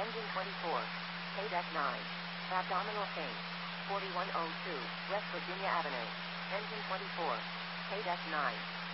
Engine 24. KDEC 9. Abdominal pain. 4102 West Virginia Avenue. Engine 24. KDEC 9.